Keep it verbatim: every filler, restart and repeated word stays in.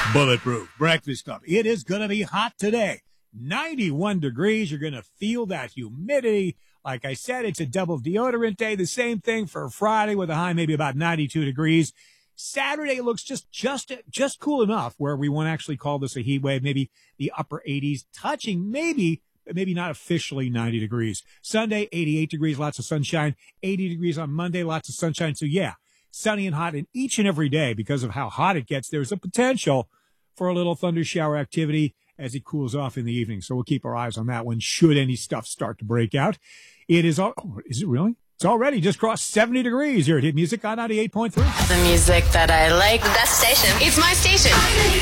Bulletproof breakfast stuff. It is going to be hot today. ninety-one degrees. You're going to feel that humidity. Like I said, it's a double deodorant day. The same thing for Friday with a high maybe about ninety-two degrees. Saturday looks just just just cool enough where we won't actually call this a heat wave. Maybe the upper eighties, touching maybe, but maybe not officially ninety degrees. Sunday, eighty-eight degrees, lots of sunshine. eighty degrees on Monday, lots of sunshine. So yeah, sunny and hot. And each and every day, because of how hot it gets, there's a potential for a little thunder shower activity as it cools off in the evening. So we'll keep our eyes on that one should any stuff start to break out. It is, all, oh, is it really? It's already just crossed seventy degrees here at Hit Music on ninety-eight point three. The music that I like. The best station. It's my station.